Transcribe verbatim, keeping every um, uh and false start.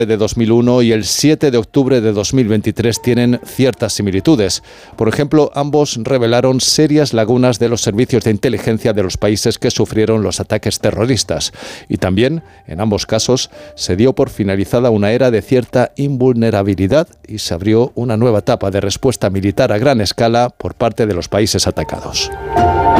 de dos mil uno y el siete de octubre de dos mil veintitrés tienen ciertas similitudes. Por ejemplo, ambos revelaron serias lagunas de los servicios de inteligencia de los países que sufrieron los ataques terroristas. Y también, en ambos casos, se dio por finalizada una era de cierta invulnerabilidad y se abrió una nueva etapa de respuesta militar a gran escala por parte de los países atacados.